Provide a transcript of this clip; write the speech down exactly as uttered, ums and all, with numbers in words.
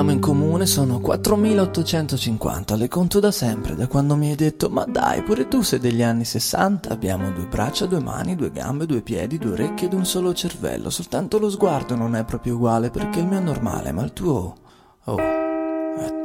in comune sono quattromilaottocentocinquanta, le conto da sempre, da quando mi hai detto ma dai, pure tu sei degli anni sessanta. Abbiamo due braccia, due mani, due gambe, due piedi, due orecchie ed un solo cervello. Soltanto lo sguardo non è proprio uguale perché il mio è normale, ma il tuo... oh, è